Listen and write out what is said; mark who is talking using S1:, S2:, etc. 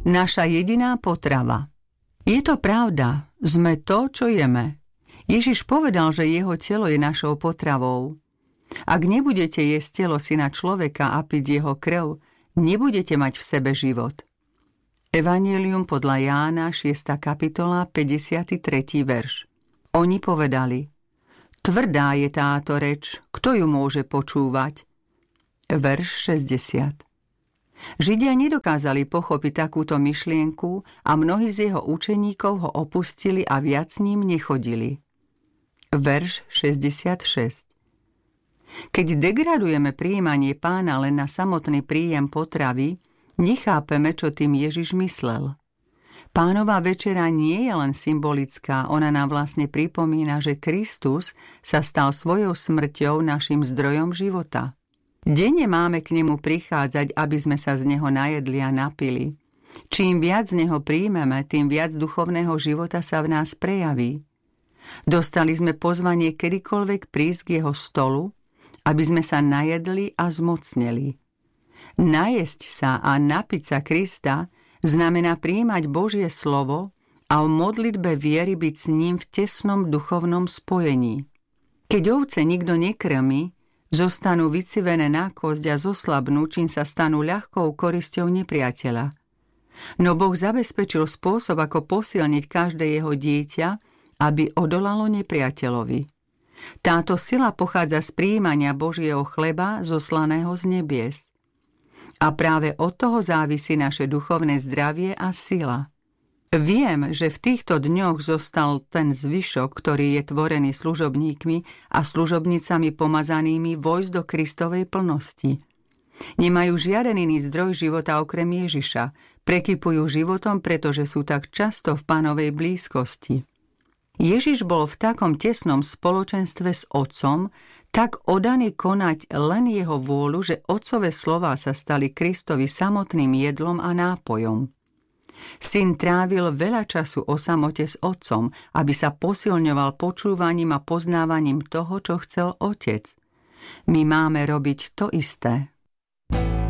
S1: Naša jediná potrava. Je to pravda, sme to, čo jeme. Ježiš povedal, že jeho telo je našou potravou. Ak nebudete jesť telo Syna človeka a piť jeho krv, nebudete mať v sebe život. Evanjelium podľa Jána, 6. kapitola, 53. verš. Oni povedali: Tvrdá je táto reč, kto ju môže počúvať? Verš 60. Židia nedokázali pochopiť takúto myšlienku a mnohí z jeho učeníkov ho opustili a viac s ním nechodili. Verš 66. Keď degradujeme prijímanie Pána len na samotný príjem potravy, nechápeme, čo tým Ježiš myslel. Pánova večera nie je len symbolická, ona nám vlastne pripomína, že Kristus sa stal svojou smrťou našim zdrojom života. Denne máme k nemu prichádzať, aby sme sa z neho najedli a napili. Čím viac z neho príjmeme, tým viac duchovného života sa v nás prejaví. Dostali sme pozvanie kedykoľvek prísť k jeho stolu, aby sme sa najedli a zmocneli. Najesť sa a napiť sa Krista znamená prijímať Božie slovo a v modlitbe viery byť s ním v tesnom duchovnom spojení. Keď ovce nikto nekrmi, zostanú vycivené na kosť a zoslabnú, čím sa stanú ľahkou korisťou nepriateľa. No Boh zabezpečil spôsob, ako posilniť každé jeho dieťa, aby odolalo nepriateľovi. Táto sila pochádza z prijímania Božieho chleba zoslaného z nebies. A práve od toho závisí naše duchovné zdravie a sila. Viem, že v týchto dňoch zostal ten zvyšok, ktorý je tvorený služobníkmi a služobnicami pomazanými vojsť do Kristovej plnosti. Nemajú žiaden iný zdroj života okrem Ježiša, prekypujú životom, pretože sú tak často v Pánovej blízkosti. Ježiš bol v takom tesnom spoločenstve s Otcom, tak oddaný konať len jeho vôľu, že Otcové slová sa stali Kristovi samotným jedlom a nápojom. Syn trávil veľa času o samote s Otcom, aby sa posilňoval počúvaním a poznávaním toho, čo chcel Otec. My máme robiť to isté.